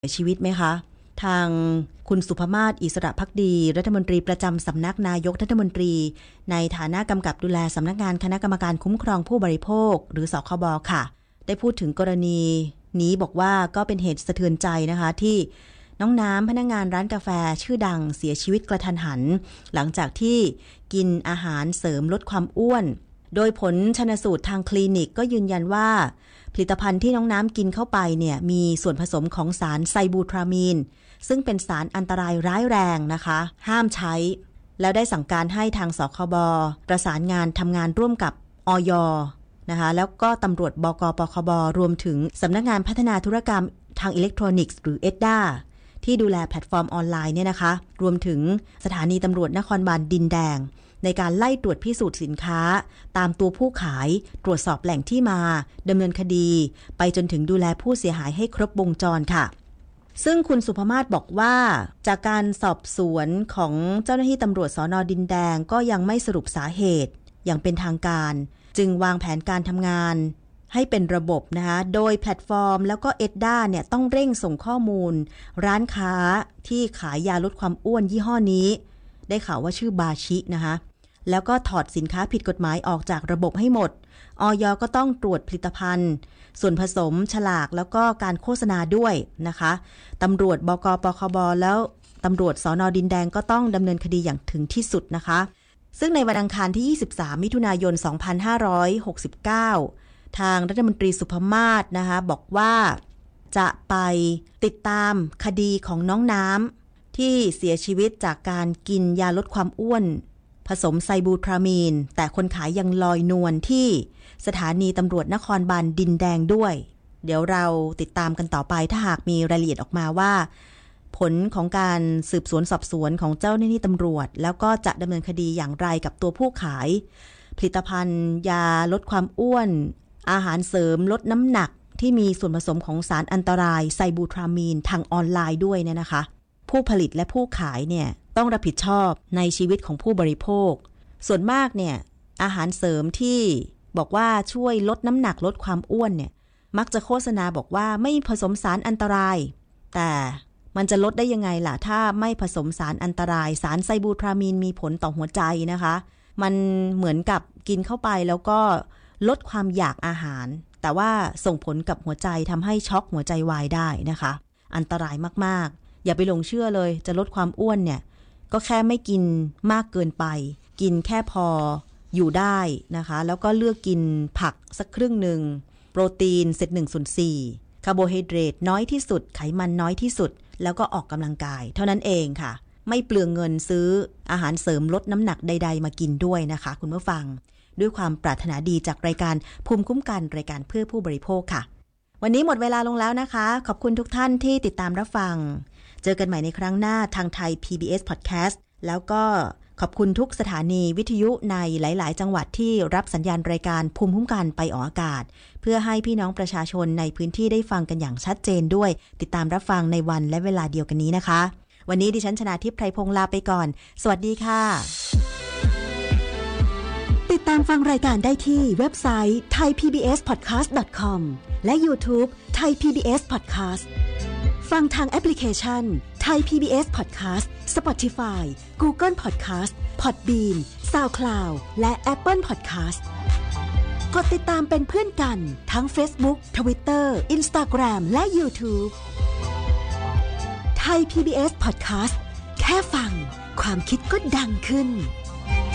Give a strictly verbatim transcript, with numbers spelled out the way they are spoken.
เสียชีวิตไหมคะทางคุณสุภมาศ อิสระภักดีรัฐมนตรีประจำสำนักนายกรัฐมนตรีในฐานะกำกับดูแลสำนักงานคณะกรรมการคุ้มครองผู้บริโภคหรือสคบค่ะได้พูดถึงกรณีนี้บอกว่าก็เป็นเหตุสะเทือนใจนะคะที่น้องน้ำพนักงานร้านกาแฟชื่อดังเสียชีวิตกระทันหันหลังจากที่กินอาหารเสริมลดความอ้วนโดยผลชันสูตรทางคลินิกก็ยืนยันว่าผลิตภัณฑ์ที่น้องน้ำกินเข้าไปเนี่ยมีส่วนผสมของสารไซบูทรามีนซึ่งเป็นสารอันตรายร้ายแรงนะคะห้ามใช้แล้วได้สั่งการให้ทางสคบประสานงานทำงานร่วมกับอย.นะคะแล้วก็ตำรวจบก.ปคบรวมถึงสำนักงานพัฒนาธุรกรรมทางอิเล็กทรอนิกส์หรือ เอด ด้า ที่ดูแลแพลตฟอร์มออนไลน์เนี่ยนะคะรวมถึงสถานีตำรวจนครบาลดินแดงในการไล่ตรวจพิสูจน์สินค้าตามตัวผู้ขายตรวจสอบแหล่งที่มาดำเนินคดีไปจนถึงดูแลผู้เสียหายให้ครบวงจรค่ะซึ่งคุณสุภมาศบอกว่าจากการสอบสวนของเจ้าหน้าที่ตำรวจสน.ดินแดงก็ยังไม่สรุปสาเหตุอย่างเป็นทางการจึงวางแผนการทำงานให้เป็นระบบนะคะโดยแพลตฟอร์มแล้วก็ เอด ด้า เนี่ยต้องเร่งส่งข้อมูลร้านค้าที่ขายยาลดความอ้วนยี่ห้อนี้ได้ข่าวว่าชื่อบาชินะคะแล้วก็ถอดสินค้าผิดกฎหมายออกจากระบบให้หมดอย.ก็ต้องตรวจผลิตภัณฑ์ส่วนผสมฉลากแล้วก็การโฆษณาด้วยนะคะตำรวจบก.ปคบแล้วตำรวจสน.ดินแดงก็ต้องดำเนินคดีอย่างถึงที่สุดนะคะซึ่งในวันอังคารที่ยี่สิบสามมิถุนายนสองพันห้าร้อยหกสิบเก้าทางรัฐมนตรีสุภมาศนะคะบอกว่าจะไปติดตามคดีของน้องน้ำที่เสียชีวิตจากการกินยาลดความอ้วนผสมไซบูทรามีนแต่คนขายยังลอยนวลที่สถานีตำรวจนครบาลดินแดงด้วยเดี๋ยวเราติดตามกันต่อไปถ้าหากมีรายละเอียดออกมาว่าผลของการสืบสวนสอบสวนของเจ้าหน้าที่ตำรวจแล้วก็จะดำเนินคดีอย่างไรกับตัวผู้ขายผลิตภัณฑ์ยาลดความอ้วนอาหารเสริมลดน้ำหนักที่มีส่วนผสมของสารอันตรายไซบูทรามีนทางออนไลน์ด้วยเนี่ยนะคะผู้ผลิตและผู้ขายเนี่ยต้องรับผิดชอบในชีวิตของผู้บริโภคส่วนมากเนี่ยอาหารเสริมที่บอกว่าช่วยลดน้ำหนักลดความอ้วนเนี่ยมักจะโฆษณาบอกว่าไม่ผสมสารอันตรายแต่มันจะลดได้ยังไงล่ะถ้าไม่ผสมสารอันตรายสารไซบูทรามีนมีผลต่อหัวใจนะคะมันเหมือนกับกินเข้าไปแล้วก็ลดความอยากอาหารแต่ว่าส่งผลกับหัวใจทำให้ช็อกหัวใจวายได้นะคะอันตรายมากๆอย่าไปหลงเชื่อเลยจะลดความอ้วนเนี่ยก็แค่ไม่กินมากเกินไปกินแค่พออยู่ได้นะคะแล้วก็เลือกกินผักสักครึ่งหนึ่งโปรตีนเศษหนึ่งส่วนสี่คาร์โบไฮเดรตน้อยที่สุดไขมันน้อยที่สุดแล้วก็ออกกำลังกายเท่านั้นเองค่ะไม่เปลืองเงินซื้ออาหารเสริมลดน้ำหนักใดๆมากินด้วยนะคะคุณผู้ฟังด้วยความปรารถนาดีจากรายการภูมิคุ้มกันรายการเพื่อผู้บริโภคค่ะวันนี้หมดเวลาลงแล้วนะคะขอบคุณทุกท่านที่ติดตามรับฟังเจอกันใหม่ในครั้งหน้าทางไทย พี บี เอส Podcast แล้วก็ขอบคุณทุกสถานีวิทยุในหลายๆจังหวัดที่รับสัญญาณรายการภูมิคุ้มกันไปออกอากาศเพื่อให้พี่น้องประชาชนในพื้นที่ได้ฟังกันอย่างชัดเจนด้วยติดตามรับฟังในวันและเวลาเดียวกันนี้นะคะวันนี้ดิฉันชนาทิพย์ไพรพงษ์ลาไปก่อนสวัสดีค่ะติดตามฟังรายการได้ที่เว็บไซต์ ไทย พี บี เอส พอดแคสต์ ดอท คอม และ YouTube Thai พี บี เอส Podcast ฟังทางแอปพลิเคชัน Thai พี บี เอส Podcast Spotify Google Podcast Podbean SoundCloud และ Apple Podcast กดติดตามเป็นเพื่อนกันทั้ง Facebook Twitter Instagram และ YouTube Thai พี บี เอส Podcast แค่ฟังความคิดก็ดังขึ้น